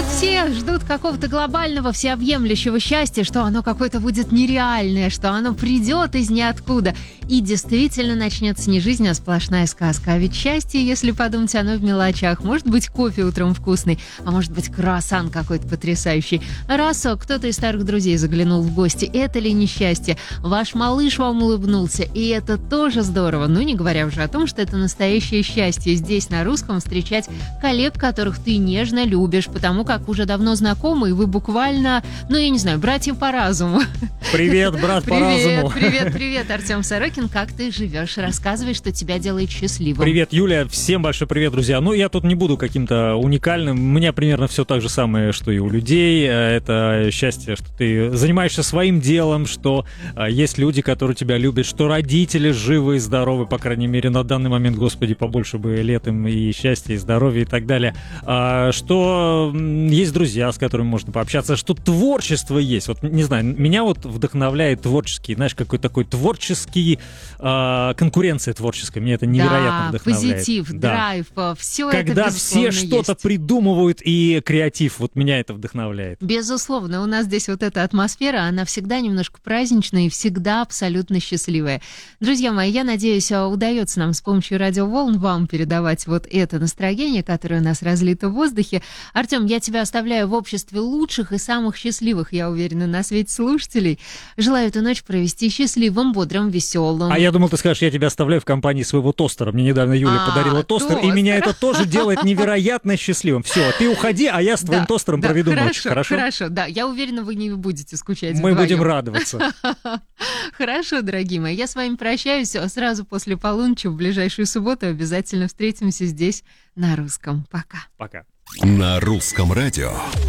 Все ждут какого-то глобального, всеобъемлющего счастья, что оно какое-то будет нереальное, что оно придет из ниоткуда. И действительно начнется не жизнь, а сплошная сказка. А ведь счастье, если подумать, оно в мелочах. Может быть, кофе утром вкусный, а может быть, круассан какой-то потрясающий. Раз кто-то из старых друзей заглянул в гости, это ли не счастье? Ваш малыш вам улыбнулся, и это тоже здорово. Ну, не говоря уже о том, что это настоящее счастье здесь, на русском, встречать коллег, которых ты нежно любишь, потому как уже давно знакомы, и вы буквально, ну, я не знаю, братья по разуму. Привет, брат по разуму. Привет, Артем Сорокин, как ты живешь? Рассказывай, что тебя делает счастливым. Привет, Юля, всем большой привет, друзья. Ну, я тут не буду каким-то уникальным, у меня примерно все так же самое, что и у людей. Это счастье, что ты занимаешься своим делом, что есть люди, которые тебя любят, что родители живы и здоровы, по крайней мере, на данный момент, Господи, побольше бы лет им и счастья, и здоровья, и так далее. Что есть друзья, с которыми можно пообщаться, что творчество есть. Вот, не знаю, меня вот вдохновляет творческий, знаешь, какой-то такой творческий, конкуренция творческая, мне это невероятно вдохновляет. Позитив, драйв, все это, когда все что-то придумывают, и креатив, вот меня это вдохновляет. Безусловно, у нас здесь вот эта атмосфера, она всегда немножко праздничная и всегда абсолютно счастливая. Друзья мои, я надеюсь, удается нам с помощью радиоволн вам передавать вот это настроение, которое у нас разлито в воздухе. Артем, я тебя оставляю в обществе лучших и самых счастливых, я уверена, на свете слушателей. Желаю эту ночь провести счастливым, бодрым, веселым. А я думал, ты скажешь, я тебя оставляю в компании своего тостера. Мне недавно Юля подарила тостер, и меня это тоже делает невероятно счастливым. Все, ты уходи, а я с твоим тостером проведу ночь. Хорошо? Хорошо, да. Я уверена, вы не будете скучать Мы вдвоем. будем радоваться. Хорошо, дорогие мои. Я с вами прощаюсь. Сразу после полуночи в ближайшую субботу обязательно встретимся здесь на русском. Пока. Пока. На русском радио